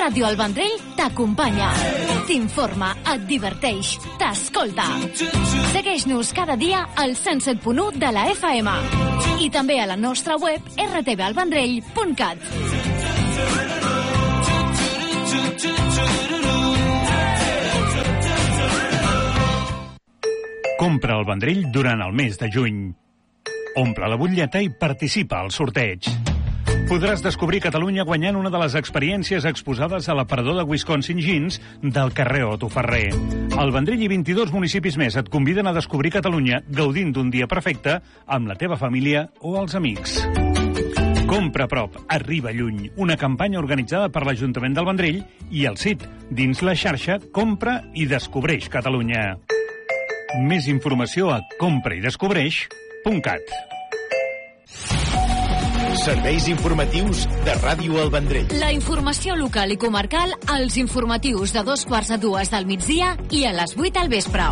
Ràdio El Vendrell t'acompanya, t'informa, et diverteix, t'escolta. Segueix-nos cada dia al 107.1 de la FM i també a la nostra web rtvalvendrell.cat. Compra el Vendrell durant el mes de juny. Omple la butlleta i participa al sorteig. Podràs descobrir Catalunya guanyant una de les experiències exposades a l'aparador de Wisconsin Jeans del carrer Otto Ferrer. El Vendrell i 22 municipis més et conviden a descobrir Catalunya gaudint d'un dia perfecte amb la teva família o els amics. Compra a prop, arriba lluny. Una campanya organitzada per l'Ajuntament del Vendrell i el CIT, dins la xarxa Compra i Descobreix Catalunya. Més informació a compraidescobreix.cat. Serveis informatius de Ràdio El Vendrell. La informació local i comarcal als informatius de 2:45 del migdia i a les 8 al vespre.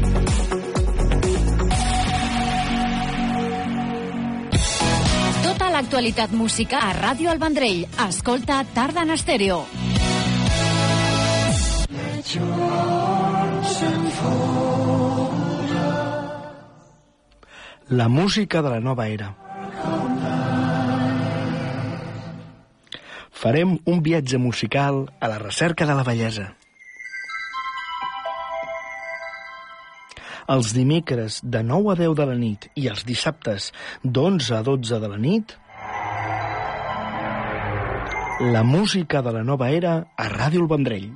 Tota l'actualitat musical a Ràdio El Vendrell. Escolta Tarda en Estèreo. La música de la nova era. Farem un viatge musical a la recerca de la bellesa. Els dimecres de 9 a 10 de la nit i els dissabtes d'11 a 12 de la nit, la música de la nova era a Ràdio El Vendrell.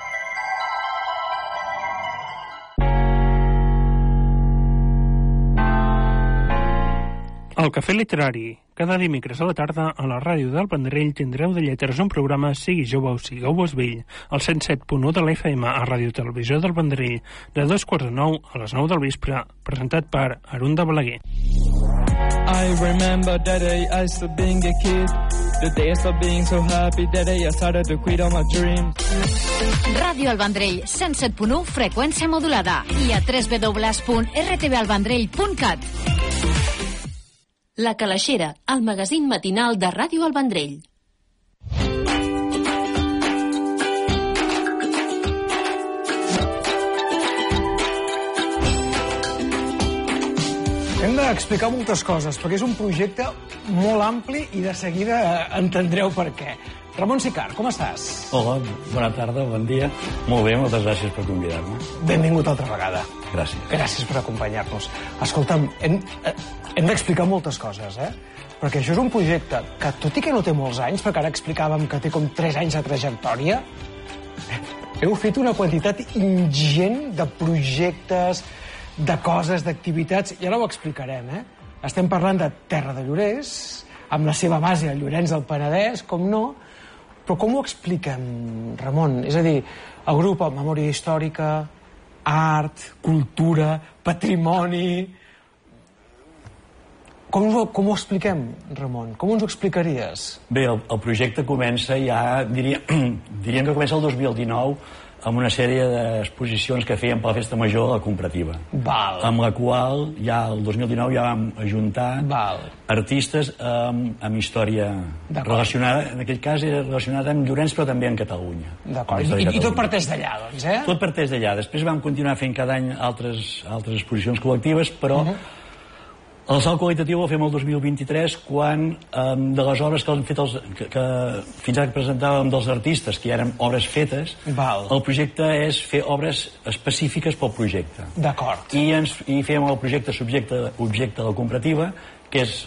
El Cafè Literari. Cada dimecres a la tarda a la ràdio del Vendrell tindreu de lletres un programa Sigui jove o sigueu vell, al 107.1 de la FM a Ràdio Televisió del Vendrell, de 2:45 a les 9 del vespre, presentat per Arunda Balaguer. I remember that day I stopped being a kid, the days of being so happy that day I started to quit all my dreams. Ràdio El Vendrell, 107.1, freqüència modulada, i a www.rtvalvendrell.cat. La Calaixera, el magazín matinal de Ràdio El Vendrell. Hem d'explicar moltes coses, perquè és un projecte molt ampli i de seguida entendreu per què. Ramon Sicart, com estàs? Hola, bona tarda, bon dia. Molt bé, moltes gràcies per convidar-me. Benvingut altra vegada. Gràcies. Gràcies per acompanyar-nos. Escolta'm, hem d'explicar moltes coses, perquè això és un projecte que, tot i que no té molts anys, perquè ara explicàvem que té com 3 anys de trajectòria, heu fet una quantitat ingent de projectes, de coses, d'activitats, i ara ho explicarem, Estem parlant de Terra de Llorers, amb la seva base a Llorenç del Penedès, com no, però com ho expliquem, Ramon? És a dir, agrupa memòria històrica, art, cultura, patrimoni... Com ho expliquem, Ramon? Com ens ho explicaries? Bé, el projecte comença ja, diríem que comença el 2019, amb una sèrie d'exposicions que fèiem per la Festa Major a la Comparativa. Amb la qual ja el 2019 ja vam ajuntar artistes amb història relacionada, en aquell cas era relacionada amb Llorenç, però també amb Catalunya. D'acord, i tot parteix d'allà, doncs, Tot parteix d'allà. Després vam continuar fent cada any altres exposicions col·lectives, però el salt qualitatiu el fem el 2023, quan de les obres que han fet que fins ara presentàvem dels artistes, que ja eren obres fetes, el projecte és fer obres específiques pel projecte. D'acord. I fem el projecte subjecte de la comparativa, que és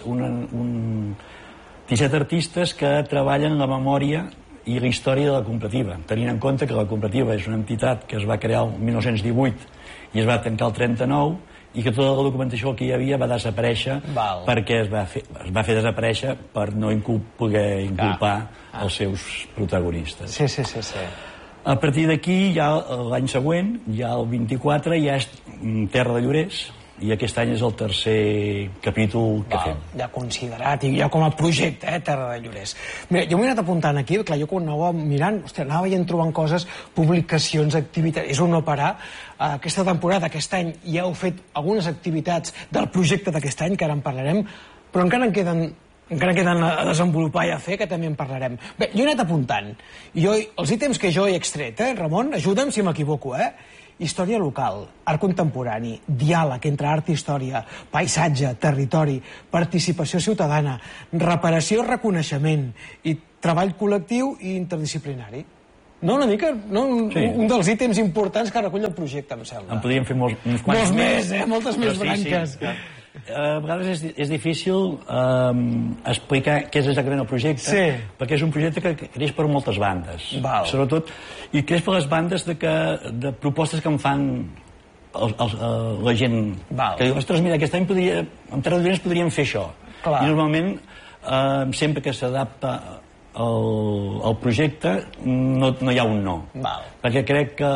17 artistes que treballen la memòria i la història de la comparativa, tenint en compte que la comparativa és una entitat que es va crear el 1918 i es va tancar el 39, i que tota la documentació que hi havia va desaparèixer perquè es va fer desaparèixer per no poder inculpar els seus protagonistes. Sí. A partir d'aquí, ja l'any següent, ja el 24, ja és Terra de Llorers, i aquest any és el tercer capítol que fem. Ja considerat, i ja com a projecte, Terra de Llorers. Mira, jo m'he anat apuntant aquí, clar, jo quan anava mirant, anava veient, trobant coses, publicacions, activitats, és un no parar. Aquesta temporada, aquest any, ja heu fet algunes activitats del projecte d'aquest any, que ara en parlarem, però encara en queden encara queden a desenvolupar i a fer, que també en parlarem. Bé, jo he anat apuntant. Els ítems que jo he extret, Ramon, ajuda'm si m'equivoco, història local, art contemporani, diàleg entre art i història, paisatge, territori, participació ciutadana, reparació i reconeixement, i treball col·lectiu i interdisciplinari. No, una mica, un dels ítems importants que recull el projecte, em sembla. En podríem fer uns quants més, moltes més branques. A vegades és difícil explicar què és exactament el projecte, perquè és un projecte que creix per moltes bandes, sobretot, i creix per les bandes de propostes que em fan la gent, que diu, ostres, mira, aquest any en Terra de Llorenç podríem fer això, i normalment sempre que s'adapta el projecte no hi ha un no, perquè crec que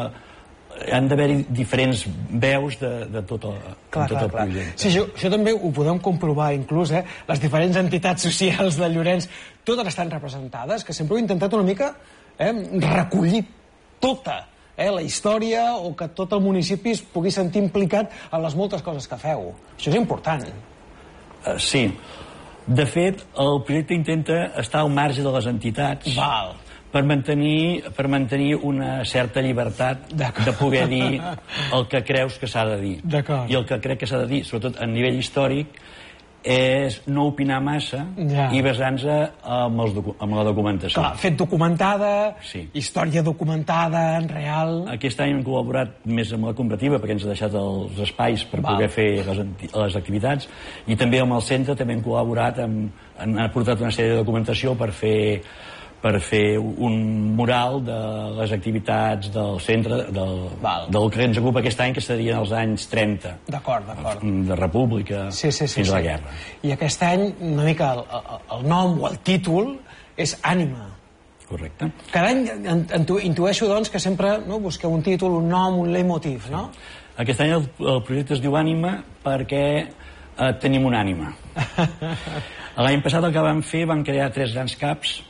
han d'haver-hi diferents veus de tot el projecte. Sí, això també ho podem comprovar, inclús, les diferents entitats socials de Llorenç, totes estan representades, que sempre heu intentat una mica recollir tota la història, o que tot el municipi es pugui sentir implicat en les moltes coses que feu. Això és important. Sí. De fet, el projecte intenta estar al marge de les entitats per mantenir una certa llibertat de poder dir el que creus que s'ha de dir. I el que crec que s'ha de dir, sobretot a nivell històric, és no opinar massa i basant-se en la documentació. Clar, fet documentada, història documentada, en real... Aquest any hem col·laborat més amb la comparativa perquè ens ha deixat els espais per poder fer les activitats, i també amb el centre també hem col·laborat, han aportat una sèrie de documentació per fer un mural de les activitats del centre, del que ens ocupa aquest any, que serien els anys 30. D'acord. De república fins a la guerra. I aquest any, una mica, el nom o el títol és Ànima. Correcte. Cada any intueixo, doncs, que sempre busqueu un títol, un nom, un leitmotiv, no? Aquest any el projecte es diu Ànima perquè tenim una ànima. L'any passat el que vam fer, vam crear 3 grans caps,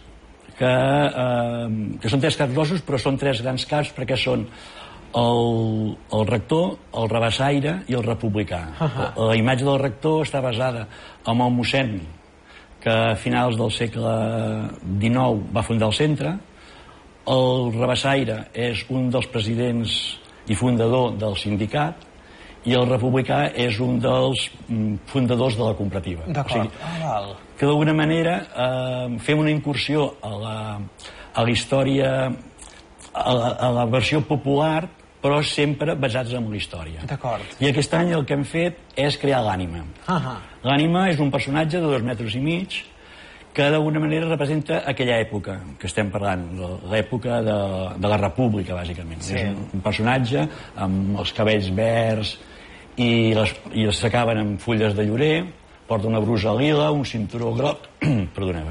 que són 3 caps grossos, però són 3 grans caps perquè són el rector, el rabassaire i el republicà. La imatge del rector està basada en el mossèn, que a finals del segle XIX va fundar el centre. El rabassaire és un dels presidents i fundador del sindicat, i el republicà és un dels fundadors de la cooperativa. D'acord. Que d'alguna manera fem una incursió a la història, a la versió popular, però sempre basats en la història. D'acord. I aquest any el que hem fet és crear l'Ànima. L'Ànima és un personatge de 2,5 metres que d'alguna manera representa aquella època que estem parlant, l'època de la República, bàsicament. És un personatge amb els cabells verds i s'acaben amb fulles de llorer, porta una brusa lila, un cinturó groc, perdoneu,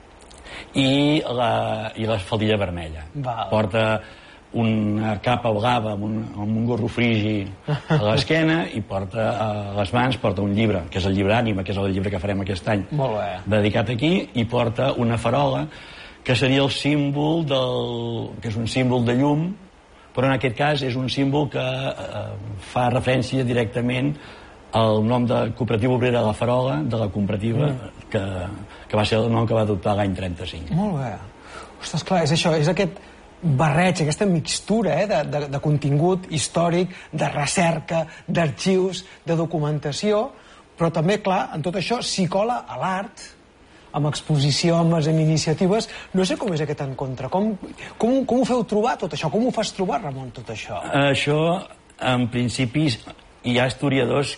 i la faldilla vermella. Porta una capa blava amb un gorro frigi a l'esquena i porta a les mans un llibre, que és el llibre Ànima, que és el llibre que farem aquest any, dedicat aquí, i porta una farola que seria el símbol que és un símbol de llum, però en aquest cas és un símbol que fa referència directament al nom de Cooperativa Obrera La Farola, de la cooperativa, que va ser el nom que va adoptar l'any 35. Molt bé. Ostres, clar, és això, és aquest barreig, aquesta mixtura de contingut històric, de recerca, d'arxius, de documentació, però també, clar, en tot això s'hi cola a l'art, amb exposicions, amb iniciatives. No sé com és aquest encontre. Com ho feu trobar, tot això? Com ho fas trobar, Ramon, tot això? Això, en principi, hi ha historiadors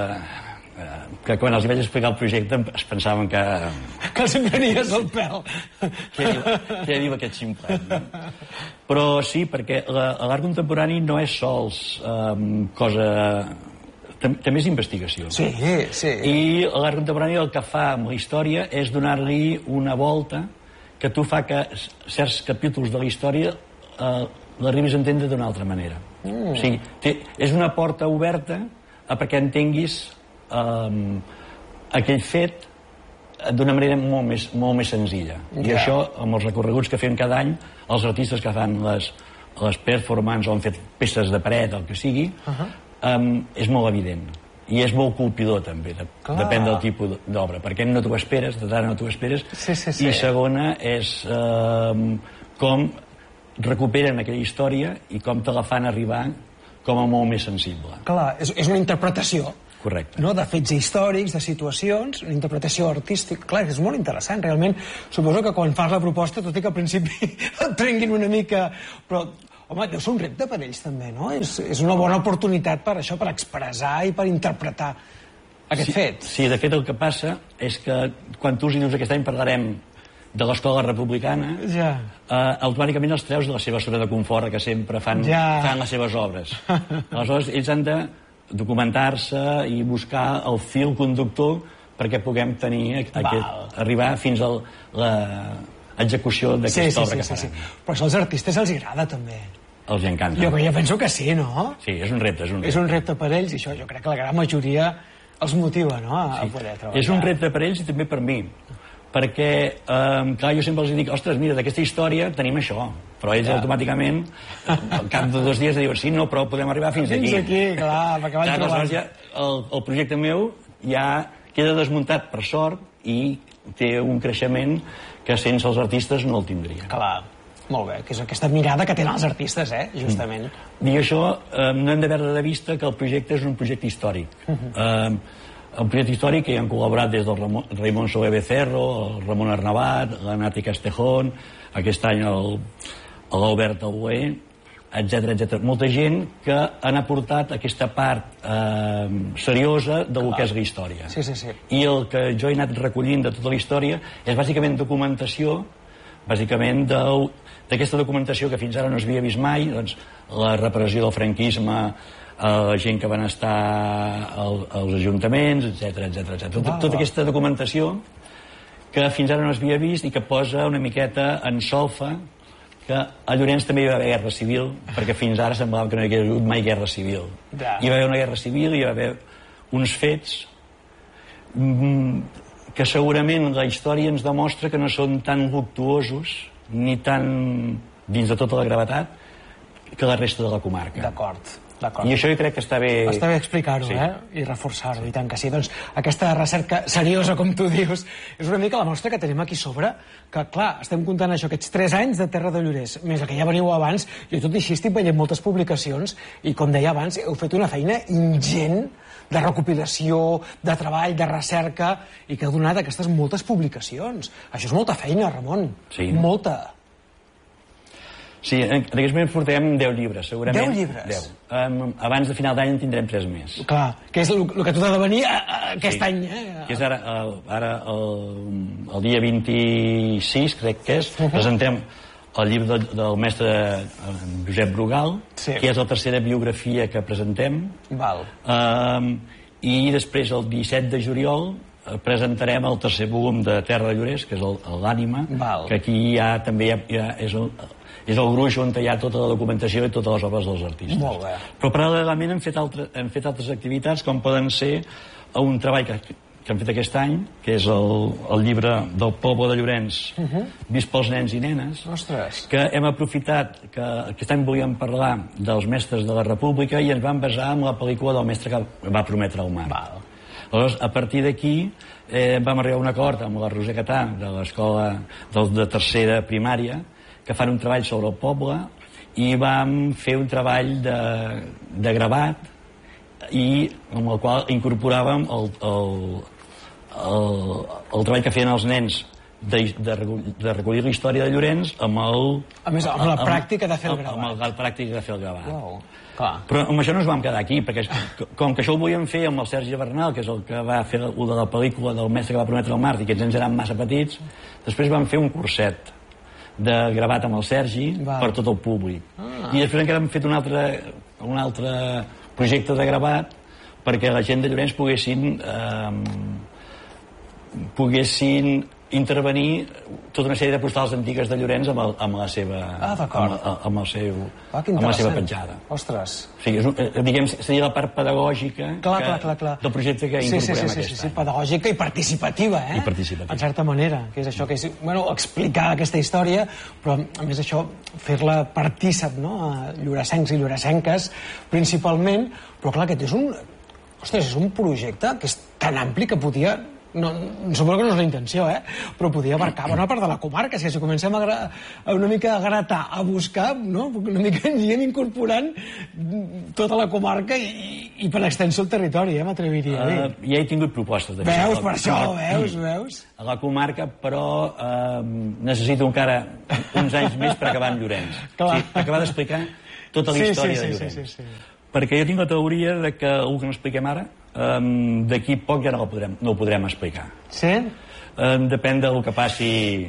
que quan els vaig explicar el projecte es pensaven que... Que els prenies el pèl. Què diu aquest ximplet? Però sí, perquè l'art contemporani no és sols cosa... També és investigació. Sí. I l'art contemporani el que fa amb la història és donar-li una volta que tu fa que certs capítols de la història l'arribis a entendre d'una altra manera. O sigui, és una porta oberta perquè entenguis aquell fet d'una manera molt més senzilla. I això, amb els recorreguts que fem cada any, els artistes que fan les performances o han fet peces de paret, el que sigui, és molt evident. i és molt colpidor també, depèn del tipus d'obra, perquè no t'ho esperes, d'entrada no t'ho esperes, i segona és com recuperen aquella història i com te la fan arribar com a molt més sensible. Clar, és una interpretació. Correcte. No? De fets històrics, de situacions, una interpretació artística. Clar, és molt interessant, realment. Suposo que quan fas la proposta, tot i que al principi et trenguin una mica... Però, home, deu ser un repte per ells també, no? És una bona oportunitat per això, per expressar i per interpretar aquest fet. Sí, de fet el que passa és que quan tu els dius aquest any parlarem de l'escola republicana, automàticament els treus de la seva zona de confort que sempre fan les seves obres. Aleshores, ells han de documentar-se i buscar el fil conductor perquè puguem tenir arribar fins a l'execució d'aquesta obra que faran. Però això als artistes els agrada també. Els encanta. Jo penso que sí, no? Sí, és un repte. És un repte per ells i això jo crec que la gran majoria els motiva, no?, a poder treballar. És un repte per ells i també per mi, perquè, clar, jo sempre els dic, ostres, mira, d'aquesta història tenim això, però ells automàticament, al cap de 2 dies, diuen, sí, no, però podem arribar fins aquí. Fins aquí, clar, perquè van trobant. Aleshores, el projecte meu ja queda desmuntat, per sort, i té un creixement que sense els artistes no el tindria. Clar, molt bé, que és aquesta mirada que tenen els artistes, justament. I això, no hem de perdre de vista que el projecte és un projecte històric. Un projecte històric que hi han col·laborat des del Raimon Soler Becerro, el Ramon Arnabat, la Nati Castejón, aquest any l'Albert Albué, etc. Molta gent que han aportat aquesta part seriosa del que és la història. I el que jo he anat recollint de tota la història és bàsicament documentació, bàsicament d'aquesta documentació que fins ara no s'havia vist mai, doncs la repressió del franquisme, la gent que van estar als ajuntaments, etc. Tota aquesta documentació que fins ara no s'havia vist i que posa una miqueta en solfa que a Llorenç també hi va haver guerra civil, perquè fins ara semblava que no hi havia hagut mai guerra civil. Hi va haver una guerra civil, hi va haver uns fets que segurament la història ens demostra que no són tan luctuosos ni tan dins de tota la gravetat que la resta de la comarca. D'acord. I això jo crec que està bé... Està bé explicar-ho, i reforçar-ho, i tant que sí. Doncs aquesta recerca seriosa, com tu dius, és una mica la mostra que tenim aquí sobre, que, clar, estem comptant això, aquests 3 anys de Terra de Llorers, més que ja veniu abans, jo tot i així estic veient moltes publicacions, i com deia abans, heu fet una feina ingent de recopilació, de treball, de recerca, i que ha donat aquestes moltes publicacions. Això és molta feina, Ramon. Sí. Molta. Sí, en aquests moments portem 10 llibres, segurament. 10 llibres? 10. Abans de final d'any en tindrem 3 més. Clar, que és el que tot ha de venir aquest any. Que és ara el dia 26, crec que és, presentem el llibre del mestre Josep Brugal, que és la 3a biografia que presentem. I després, el 17 de juliol, presentarem el 3è volum de Terra de Llorers, que és l'Ànima, que aquí ja també és el gruix on hi ha tota la documentació i totes les obres dels artistes. Molt bé. Però paral·lelament hem fet altres activitats, com poden ser un treball que hem fet aquest any, que és el llibre del poble de Llorenç, vist pels nens i nenes, que hem aprofitat que aquest any volíem parlar dels mestres de la República i ens vam basar en la pel·lícula del mestre que va prometre el mar. Aleshores, a partir d'aquí vam arribar a un acord amb la Roser Catà de l'escola de 3a primària, que fan un treball sobre el poble, i vam fer un treball de gravat i amb el qual incorporàvem el treball que feien els nens de recollir la història de Llorenç amb la pràctica de fer el gravat. Amb la pràctica de fer el gravat. Però amb això no ens vam quedar aquí, perquè com que això ho volíem fer amb el Sergi Bernal, que és el que va fer de la pel·lícula del mestre que va prometre el mar, i que els nens eren massa petits, després vam fer un curset de gravat amb el Sergi per tot el públic. I després encara hem fet un altre projecte de gravat perquè la gent de Llorenç poguessin intervenir tota una sèrie de postals antigues de Llorenç amb la seva petjada. Ostres. Diguem, seria la part pedagògica del projecte que incorporem aquest any. Pedagògica i participativa, en certa manera, que és això, que és explicar aquesta història, però a més això, fer-la partícip, a lloressencs i lloressenques principalment, però clar, aquest és ostres, és un projecte que és tan ampli que podia... No, suposo que no és la intenció, però podia abarcar bona part de la comarca. Si comencem a una mica a gratar, a buscar, no? Una mica aniríem incorporant tota la comarca i per extensió el territori, m'atreviria a dir. Ja he tingut propostes de veus, per això, veus? A la comarca, però necessito encara uns anys més per acabar amb Llorenç. Per acabar d'explicar tota la història de Llorenç. Perquè jo tinc la teoria de que el que no expliquem ara, d'aquí poc ja no ho podrem explicar. Sí? Depèn del que passi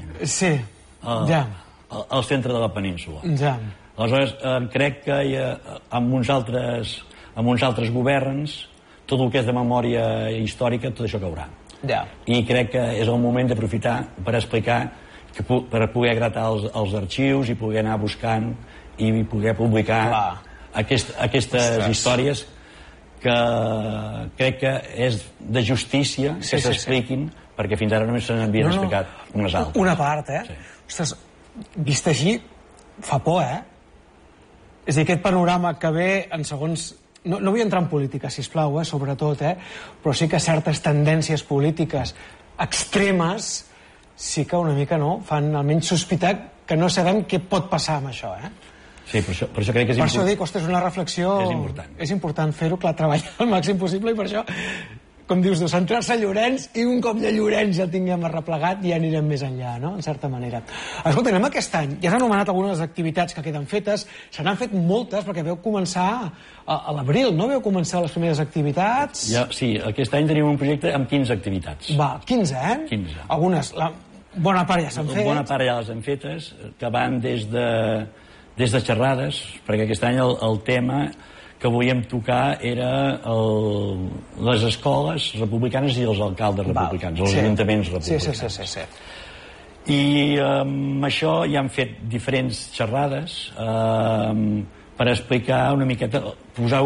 al centre de la península. Ja. Aleshores, crec que amb uns altres governs, tot el que és de memòria històrica, tot això caurà. Ja. I crec que és el moment d'aprofitar per explicar, per poder gratar els arxius i poder anar buscant i poder publicar aquestes històries que crec que és de justícia que s'expliquin, perquè fins ara només se n'havien explicat unes altres. Una part, Ostres, vist així, fa por, És a dir, aquest panorama que ve en segons... No vull entrar en política, sisplau, sobretot, però sí que certes tendències polítiques extremes sí que una mica fan almenys sospitar que no sabem què pot passar amb això, Sí, per això crec que és important. Per això dic, ostres, una reflexió... És important fer-ho, clar, treballar al màxim possible i per això, com dius tu, centrar-se a Llorenç i un cop de Llorenç ja el tinguem arreplegat ja anirem més enllà, no?, en certa manera. Escolta, anem aquest any. Ja s'han anomenat algunes activitats que queden fetes. Se n'han fet moltes perquè veu començar a l'abril, no? Veu començar les primeres activitats. Sí, aquest any tenim un projecte amb 15 activitats. 15, 15. Algunes, bona part ja s'han fet. Bona part ja les han fetes, que van des de xerrades, perquè aquest any el tema que volíem tocar era les escoles republicanes i els alcaldes republicans, els ajuntaments republicans. Sí. I amb això ja han fet diferents xerrades per explicar una miqueta, posar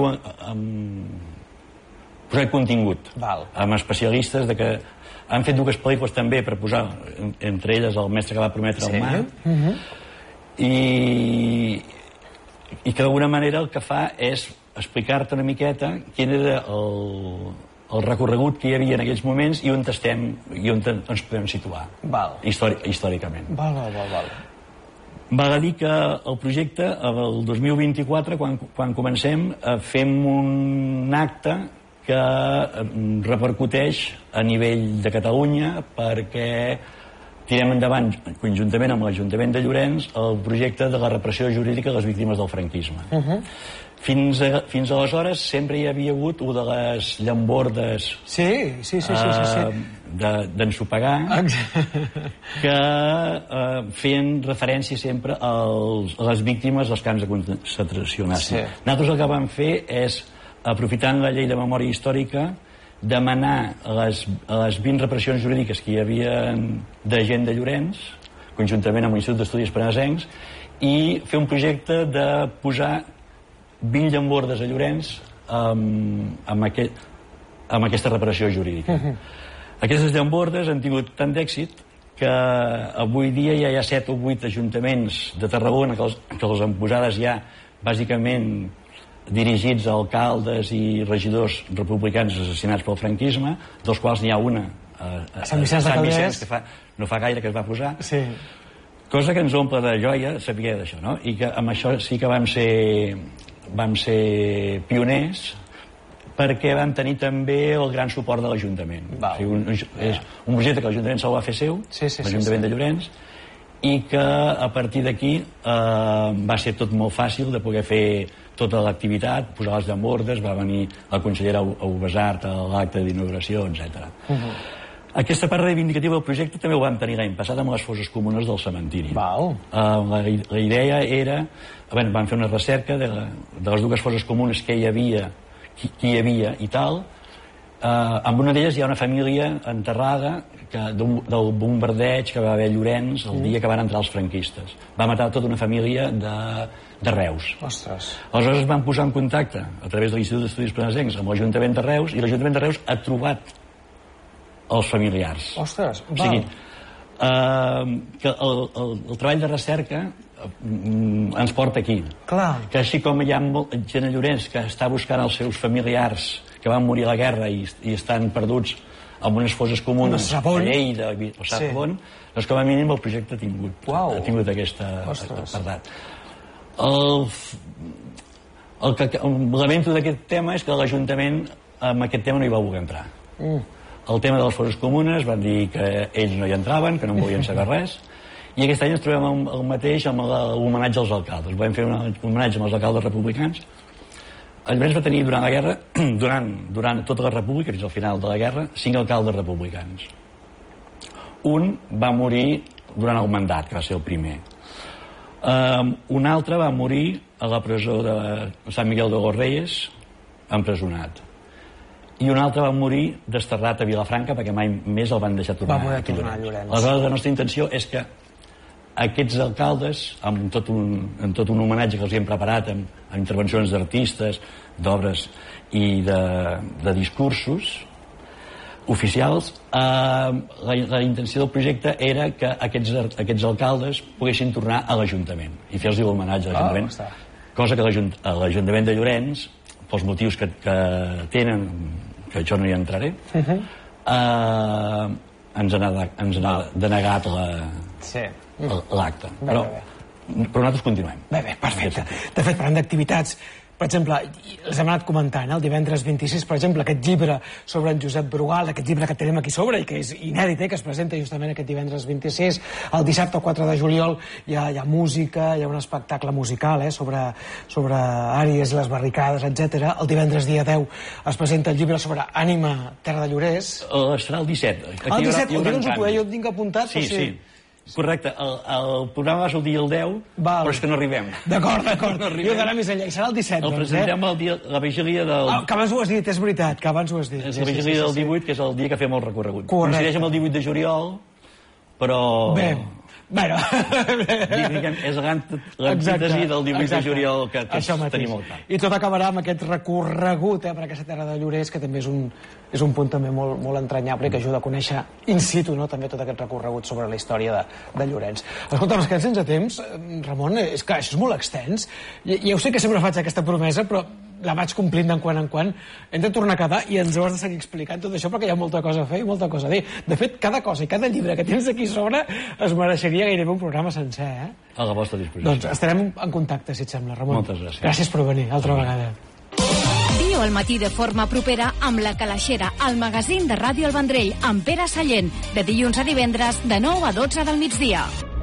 contingut amb especialistes que han fet dues pel·lícules també per posar, entre elles El mestre que va prometre el mar, i que d'alguna manera el que fa és explicar-te una miqueta quin era el recorregut que hi havia en aquells moments i on estem i on ens podem situar històricament. Val a dir que el projecte el 2024, quan comencem, fem un acte que repercuteix a nivell de Catalunya perquè tirem endavant, conjuntament amb l'Ajuntament de Llorenç, el projecte de la repressió jurídica de les víctimes del franquisme. Fins aleshores sempre hi havia hagut una de les llambordes d'ensopegar que feien referència sempre a les víctimes dels camps de concentració nazi. Nosaltres el que vam fer és, aprofitant la llei de memòria històrica, demanar a les 20 repressions jurídiques que hi havia de gent de Llorenç, conjuntament amb l'Institut d'Estudis Penesencs, i fer un projecte de posar 20 llambordes a Llorenç amb aquesta reparació jurídica. Aquestes llambordes han tingut tant d'èxit que avui dia ja hi ha 7 o 8 ajuntaments de Tarragona que les han posades ja bàsicament dirigits a alcaldes i regidors republicans assassinats pel franquisme, dels quals n'hi ha una a Sant Vicenç que no fa gaire que es va posar, cosa que ens omple de joia saber d'això, no? I que amb això sí que vam ser pioners perquè vam tenir també el gran suport de l'Ajuntament. És un projecte que l'Ajuntament se'l va fer seu, l'Ajuntament de Llorenç, i que a partir d'aquí va ser tot molt fàcil de poder fer tota l'activitat, posar les llambordes, va venir la consellera Ubesart a l'acte d'inauguració, etc. Aquesta part reivindicativa del projecte també ho vam tenir l'any passat amb les fosses comunes del cementiri. La idea era... Vam fer una recerca de les dues fosses comunes que hi havia, qui hi havia i tal. Amb una d'elles hi ha una família enterrada del bombardeig que va haver a Llorenç el dia que van entrar els franquistes. Va matar tota una família de Reus. Aleshores es van posar en contacte a través de l'Institut d'Estudis Penesencs amb l'Ajuntament de Reus, i l'Ajuntament de Reus ha trobat els familiars. O sigui, que el treball de recerca ens porta aquí. Clar. Que així com hi ha gent a Llorenç que està buscant els seus familiars que van morir a la guerra i estan perduts en unes fosses comunes a Lleida o Sabon, doncs com a mínim el projecte ha tingut aquesta apartat. El que lamento d'aquest tema és que l'Ajuntament amb aquest tema no hi va voler entrar. El tema de les fosses comunes van dir que ells no hi entraven, que no en volien saber res, i aquest any ens trobem el mateix amb l'homenatge als alcaldes. Vam fer un homenatge amb els alcaldes republicans. Llorenç va tenir durant la guerra, durant tota la república, fins al final de la guerra, 5 alcaldes republicans. Un va morir durant el mandat, que va ser el primer. Un altre va morir a la presó de Sant Miguel de los Reyes, empresonat. I un altre va morir desterrat a Vilafranca perquè mai més el van deixar tornar. Va poder tornar a Llorenç. Aleshores, la nostra intenció és que aquests alcaldes, amb tot un homenatge que els hem preparat, amb intervencions d'artistes, d'obres i de discursos oficials, la intenció del projecte era que aquests alcaldes poguessin tornar a l'Ajuntament i fer-los l'homenatge a l'Ajuntament, cosa que l'Ajuntament de Llorenç, pels motius que tenen, que jo no hi entraré, ens ha denegat l'acte. Però nosaltres continuem. Bé, perfecte. De fet, parlant d'activitats, per exemple, els hem anat comentant, el divendres 26, per exemple, aquest llibre sobre en Josep Brugal, aquest llibre que tenim aquí sobre i que és inèdit, que es presenta justament aquest divendres 26. El dissabte 4 de juliol hi ha música, hi ha un espectacle musical sobre Àries, les barricades, etc. El divendres dia 10 es presenta el llibre sobre Ànima, Terra de Llorers. Serà el 17. El 17, jo ho tinc apuntat. Sí. Correcte, el programa va sortir el 10, però és que no arribem. D'acord. Jo d'anar més enllà, i serà el 17. El presentem la vigília del... Que abans ho has dit, és veritat, que abans ho has dit. És la vigília del 18, que és el dia que fem el recorregut. Coincideix amb el 18 de juliol, però... Bé, bueno... És l'antítesi del 18 de juliol que tenim al cap. I tot acabarà amb aquest recorregut per aquesta terra de Llorers, que també és un punt també molt entranyable i que ajuda a conèixer in situ també tot aquest recorregut sobre la història de Llorenç. Escolta, ens quedem sense temps, Ramon, és que això és molt extens. Ja ho sé que sempre faig aquesta promesa, però la vaig complint de quan en quan. Hem de tornar a quedar i ens ho has de seguir explicant tot això perquè hi ha molta cosa a fer i molta cosa a dir. De fet, cada cosa i cada llibre que tens aquí sobre es mereixeria gairebé un programa sencer, A la vostra disposició. Doncs estarem en contacte, si et sembla, Ramon. Moltes gràcies. Gràcies per venir, altra vegada. Viu al matí de forma propera amb La Calaixera, el magazín de Ràdio El Vendrell, amb Pere Sallent, de dilluns a divendres, de 9 a 12 del migdia.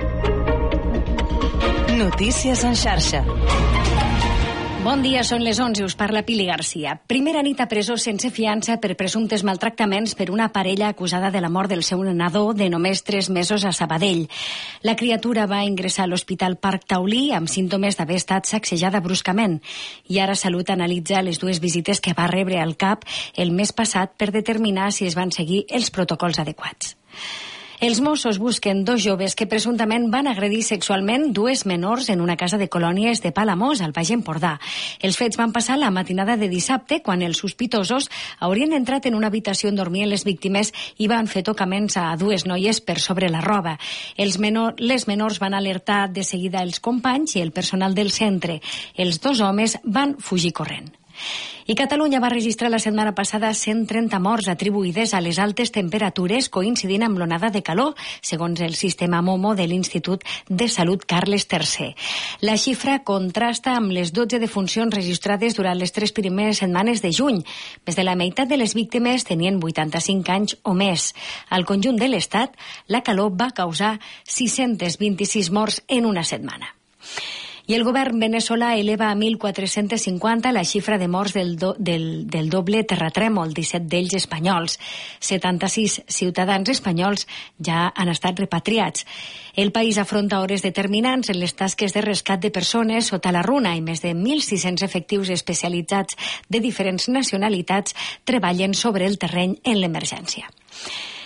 Notícies en xarxa. Bon dia, són les 11, us parla Pili Garcia. Primera nit a presó sense fiança per presumptes maltractaments per una parella acusada de la mort del seu nadó de només 3 mesos a Sabadell. La criatura va ingressar a l'Hospital Parc Taulí amb símptomes d'haver estat sacsejada bruscament i ara Salut analitza les 2 visites que va rebre al CAP el mes passat per determinar si es van seguir els protocols adequats. Els Mossos busquen 2 joves que presumptament van agredir sexualment 2 menors en una casa de colònies de Palamós, al Baix Empordà. Els fets van passar la matinada de dissabte, quan els sospitosos haurien entrat en una habitació on dormien les víctimes i van fer tocaments a 2 noies per sobre la roba. Les menors van alertar de seguida els companys i el personal del centre. Els 2 homes van fugir corrent. I Catalunya va registrar la setmana passada 130 morts atribuïdes a les altes temperatures coincidint amb l'onada de calor, segons el sistema MOMO de l'Institut de Salut Carles III. La xifra contrasta amb les 12 defuncions registrades durant les 3 primeres setmanes de juny. Més de la meitat de les víctimes tenien 85 anys o més. Al conjunt de l'Estat, la calor va causar 626 morts en una setmana. I el govern veneçolà eleva a 1.450 la xifra de morts del doble terratrèmol, 17 d'ells espanyols. 76 ciutadans espanyols ja han estat repatriats. El país afronta hores determinants en les tasques de rescat de persones sota la runa i més de 1.600 efectius especialitzats de diferents nacionalitats treballen sobre el terreny en l'emergència.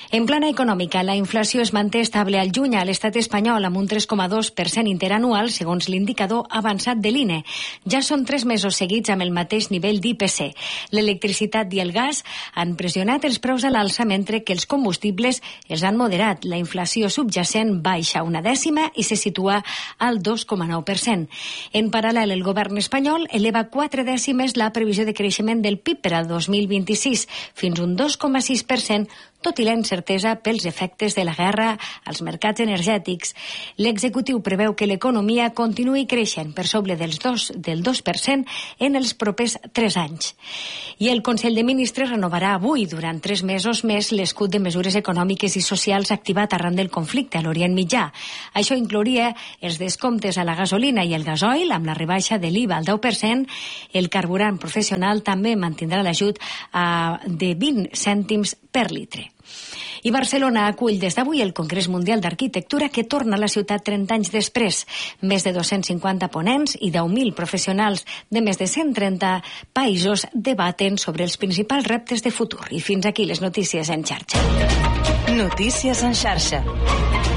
En plana econòmica, la inflació es manté estable al juny a l'estat espanyol amb un 3,2% interanual, segons l'indicador avançat de l'INE. Ja són 3 mesos seguits amb el mateix nivell d'IPC. L'electricitat i el gas han pressionat els preus a l'alça, mentre que els combustibles els han moderat. La inflació subjacent baixa 0,1 i se situa al 2,9%. En paral·lel, el govern espanyol eleva 4 dècimes la previsió de creixement del PIB per al 2026, fins un 2,6%, tot i la incertesa pels efectes de la guerra als mercats energètics. L'executiu preveu que l'economia continuï creixent per sobre del 2% en els propers 3 anys. I el Consell de Ministres renovarà avui, durant 3 mesos més, l'escut de mesures econòmiques i socials activat arran del conflicte a l'Orient Mitjà. Això inclouria els descomptes a la gasolina i el gasoil, amb la rebaixa de l'IVA al 10%. El carburant professional també mantindrà l'ajut de 20 cèntims per litre. I Barcelona acull des d'avui el Congrés Mundial d'Arquitectura, que torna a la ciutat 30 anys després. Més de 250 ponents i 10.000 professionals de més de 130 països debaten sobre els principals reptes de futur. I fins aquí les notícies en xarxa. Notícies en xarxa.